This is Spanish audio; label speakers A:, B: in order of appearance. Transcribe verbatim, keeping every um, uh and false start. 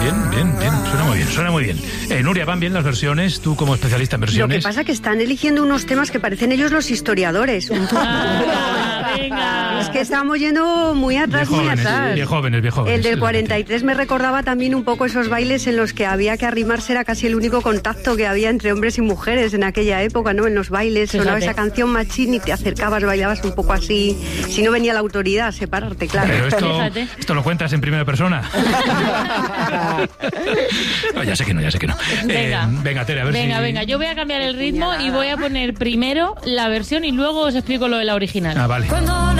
A: Bien, bien, bien. Suena muy bien, suena muy bien. Eh, Nuria, ¿van bien las versiones? Tú como especialista en versiones.
B: Lo que pasa es que están eligiendo unos temas que parecen ellos los historiadores.
C: Ah, venga.
B: Es que estábamos yendo muy atrás,
A: Bien
B: muy
A: jóvenes,
B: atrás.
A: bien jóvenes, bien jóvenes.
B: El del cuarenta y tres me recordaba también un poco esos bailes en los que había que arrimarse, era casi el único contacto que había entre hombres y mujeres en aquella época, ¿no? En los bailes sonaba
C: Fíjate.
B: esa canción Machín y te acercabas, bailabas un poco así. Si no venía la autoridad a separarte, claro.
A: Pero esto,
C: Fíjate.
A: esto lo cuentas en primera persona. No, ya sé que no, ya sé que no.
C: Venga.
A: Eh, venga, Tere, a ver
C: Venga,
A: si...
C: venga, yo voy a cambiar el ritmo y voy a poner primero la versión y luego os explico lo de la original.
A: Ah, vale.
D: Cuando la